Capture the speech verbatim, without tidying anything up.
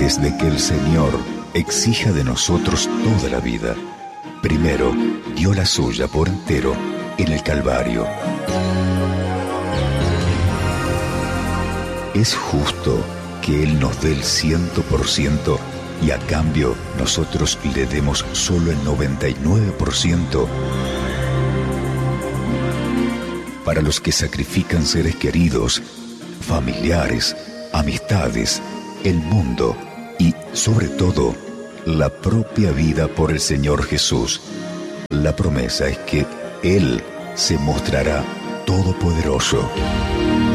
antes de que el Señor exija de nosotros toda la vida, primero dio la suya por entero en el Calvario. Es justo que Él nos dé el ciento por ciento y a cambio nosotros le demos solo el noventa y nueve por ciento. Para los que sacrifican seres queridos, familiares, amistades, el mundo y, sobre todo, la propia vida por el Señor Jesús, la promesa es que Él se mostrará todopoderoso.